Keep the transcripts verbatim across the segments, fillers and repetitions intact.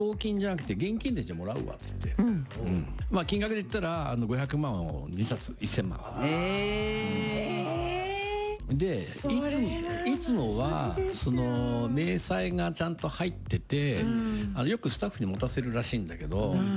送金じゃなくて現金でじゃもらうわって言って、うんうん、まあ金額で言ったらあのごひゃくまんをにさつせんまん。 えー、でいついつもはその明細がちゃんと入ってて、うん、あのよくスタッフに持たせるらしいんだけど、うんうん、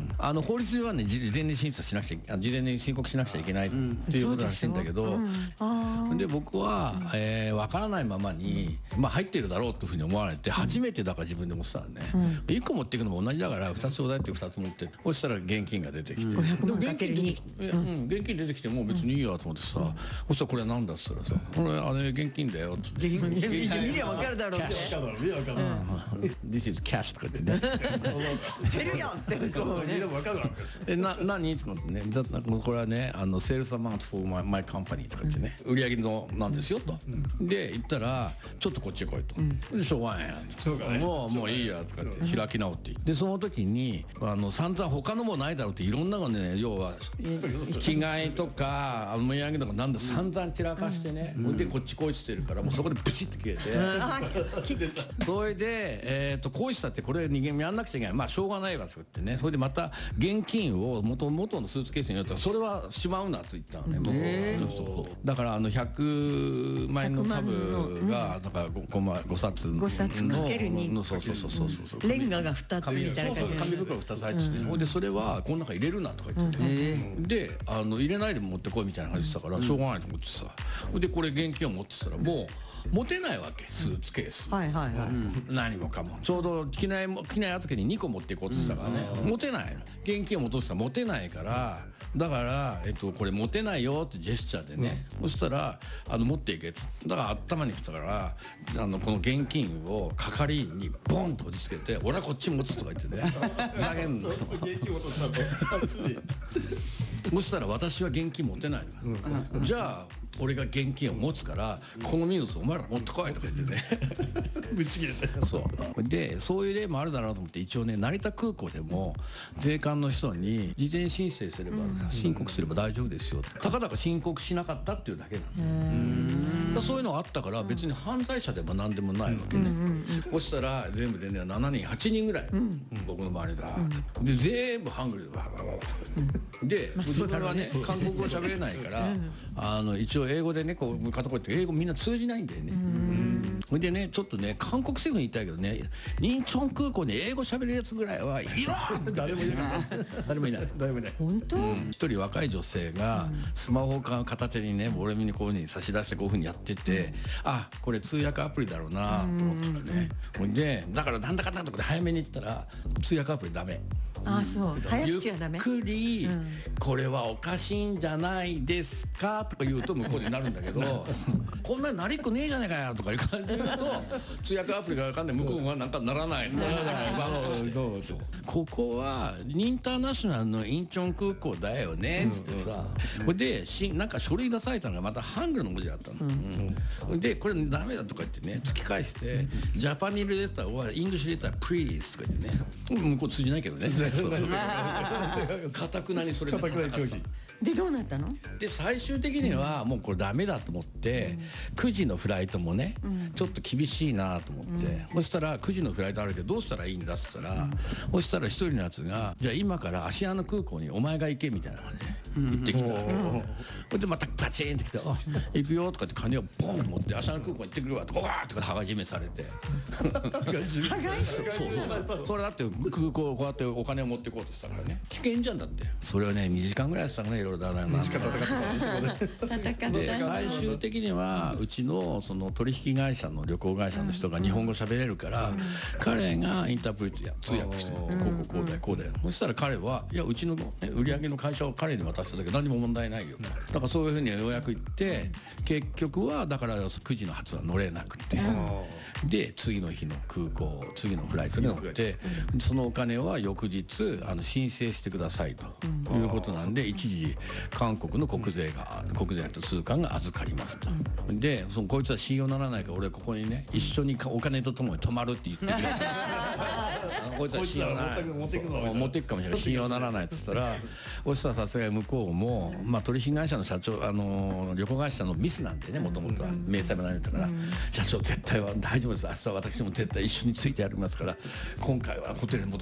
あの法律上はね事前に審査しなくちゃ事前に申告しなくちゃいけないっていうことらしいんだけど、うん、で僕は、えー、分からないままに、まあ、入ってるだろうというふうに思われて初めてだから自分で持ってたらね、うん、いっこ持っていくのも同じだからふたつちょうだいってふたつ持ってそしたら現金が出てきて、 うん、ごひゃくまんかけるに、 うん、現金出てきてもう別にいいやと思ってさ、うん、そしたらこれは何だっつったらさこれあれ現金だよって現金見りゃ分かるだろうって This is cash とか言ってね出るよってえな何とかってねこれはねあのセールスアマウント for my, my company とか言ってね売り上げのなんですよと、うん、で言ったらちょっとこっち来いと、うん、でしょうがないやと、ね、もうもういいやとかって開き直って、うん、でその時にあの散々他のもないだろうっていろんなのね要は着替えとかお土産とかなんだ散々散らかしてね、うん、でこっち来いって言ってるからもうそこでブチッと切れて、うん、それでえっとこうしたってこれ人間やんなくちゃいけないまあしょうがないわとかってねそれでまた現金を元元のスーツケースに入れたらそれはしまうなと言ったのね、えー、そうそうだからあのひゃくまんえんの株がだから 5, 枚ごさつのごさつかけるにそうそうそうそうそうそうレンガがふたつみたいな感じで紙袋ふたつ入ってて、うん、でそれはこの中入れるなとか言ってて、うん、であの入れないで持ってこいみたいな感じでしたから、うん、しょうがないと思ってさでこれ現金を持ってたらもう持てないわけスーツケース、 はいはいはい、うん、 何もかもちょうど着ない着ない預けににこ持っていこうって言ってたからね、うん、持てないの現金を戻したら持てないからだから、えっと、これ持てないよってジェスチャーでね、うん、そしたらあの持っていけだから頭にきたからあのこの現金を係員にボンと打ちつけて俺はこっち持つとか言ってねふざけんのそしたら私は現金持てないの、うん、じゃあ俺が現金を持つからこの荷物お前ら持ってこいとか言ってねぶち切れてそうでそういう例もあるだろうと思って一応ね成田空港でも税関の人に事前申請すれば、うん、申告すれば大丈夫ですよってたかだか申告しなかったっていうだけなのだそういうのがあったから別に犯罪者でも何でもないわけね、うんうん、そしたら全部でねしちにんはちにんぐらい、うん、僕の周りが、うん、で全部ハングルでわわわわで自分はね韓国語喋れないからあの一応英語でねこう片言って英語みんな通じないんだよねそれでねちょっとね韓国政府に言いたいけどね仁川空港に英語喋れるやつぐらいはいろ誰もいない誰もいない誰もいない本当、うん、 一人若い女性がスマホか片手にね俺にこういうふうに差し出してこういうふうにやってて、うん、あこれ通訳アプリだろうなと思ったらね、うん、でだからなんだかんだとかで早めに言ったら通訳アプリダメああそう早口はダメゆっくり、うん、これはおかしいんじゃないですかとか言うと向こうになるんだけどこんなになりっこねえじゃねえかよとかいう感じで言うと通訳アプリが分かんない向こうがなんかならないならないここはインターナショナルのインチョン空港だよねっつってさこれでしなんか書類出されたのがまたハングルの文字だったの、うんうん、でこれダメだとか言ってね突き返してジャパニールレターはイングリッシュレタープリーズとか言ってね向こう通じないけどねかたくなにそれででどうなったので最終的にはもうこれダメだと思って、うん、くじのフライトもね、うん、ちょっと厳しいなと思って、うん、そしたらくじのフライトあるけどどうしたらいいんだっつったら、うん、そしたら一人のやつがじゃあ今から芦屋の空港にお前が行けみたいな感じで行ってきた、うんうん、でまたパチンってきてあ行くよとかって金をボンと持って芦屋の空港に行ってくるわとかわーとか羽交い締めされて羽交いそうそうそうそれだって空港こうやってお金を持っていこうとしたからね危険じゃんだってそれをねにじかんぐらいやってたかねいろいろだなにじかん戦ってたで最終的にはうちのその取引会社の旅行会社の人が日本語喋れるから、うん、彼がインタープリティや通訳して、うん、こうこうこうだよこうだよ、うん、そしたら彼はいやうちの、ね、売り上げの会社を彼に渡しただけ何も問題ないよ、うん、だからそういうふうにようやく言って結局はだからくじの発は乗れなくて、うん、で次の日の空港次のフライトに乗って、うん、そのお金は翌日あの申請してくださいということなんで一時韓国の国税が国税と通関が預かりますと、うん、でそのこいつは信用ならないから俺ここにね一緒にお金とともに泊まるって言ってくれてこいつは信用ならない持っていくぞ持っていくかもしれない信用ならないって言ったらそしたらさすがに向こうも、まあ、取引会社の社長あの旅行会社のミスなんでねもともとは明細も何言ったから社長絶対は大丈夫です明日は私も絶対一緒についてやりますから今回はホテルに戻